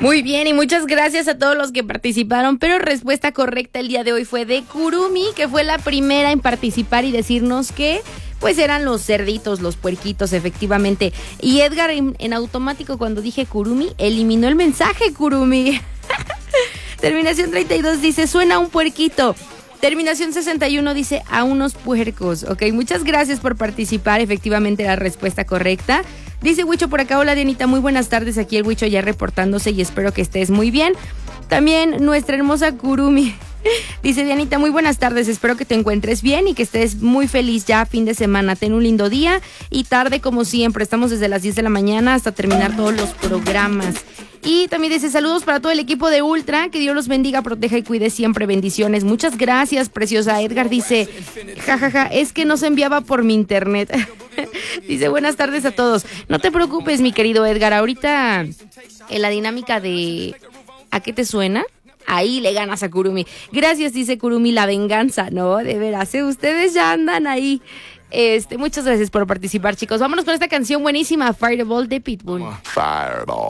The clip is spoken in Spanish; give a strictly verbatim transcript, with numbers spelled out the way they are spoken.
Muy bien, y muchas gracias a todos los que participaron, pero respuesta correcta el día de hoy fue de Kurumi, que fue la primera en participar y decirnos que pues eran los cerditos, los puerquitos, efectivamente. Y Edgar en, en automático cuando dije Kurumi, eliminó el mensaje, Kurumi. Terminación treinta y dos dice, suena un puerquito. Terminación sesenta y uno dice, a unos puercos. Ok, muchas gracias por participar, efectivamente la respuesta correcta. Dice Huicho por acá, hola Dianita, muy buenas tardes, aquí el Huicho ya reportándose y espero que estés muy bien. También nuestra hermosa Kurumi dice, Dianita, muy buenas tardes, espero que te encuentres bien y que estés muy feliz ya fin de semana, ten un lindo día y tarde como siempre, estamos desde las diez de la mañana hasta terminar todos los programas. Y también dice, saludos para todo el equipo de Ultra, que Dios los bendiga, proteja y cuide siempre, bendiciones. Muchas gracias, preciosa. Edgar dice, jajaja, ja, ja, es que no se enviaba por mi internet. Dice, buenas tardes a todos. No te preocupes, mi querido Edgar, ahorita en la dinámica de ¿a qué te suena? Ahí le ganas a Kurumi. Gracias, dice Kurumi, la venganza. No, de veras, ¿eh? Ustedes ya andan ahí. Este, muchas gracias por participar, chicos. Vámonos con esta canción buenísima, Fireball de Pitbull. Fireball.